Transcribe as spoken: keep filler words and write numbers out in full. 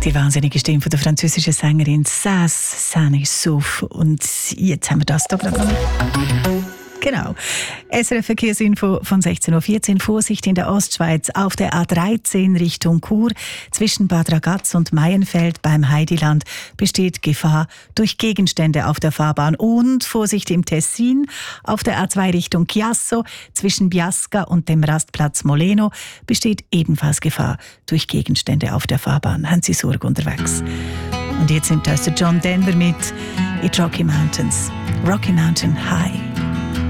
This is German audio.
Die wahnsinnige Stimme von der französischen Sängerin Sass Sanissouf. Und jetzt haben wir das da gerade noch. Genau. S R F-Verkehrsinfo von sechzehn Uhr vierzehn. Vorsicht in der Ostschweiz auf der A dreizehn Richtung Chur. Zwischen Bad Ragaz und Maienfeld beim Heidiland besteht Gefahr durch Gegenstände auf der Fahrbahn. Und Vorsicht im Tessin auf der A zwei Richtung Chiasso. Zwischen Biasca und dem Rastplatz Moleno besteht ebenfalls Gefahr durch Gegenstände auf der Fahrbahn. Haben Sie Sorge unterwegs? Und jetzt nimmt also John Denver mit It's Rocky Mountains. Rocky Mountain High.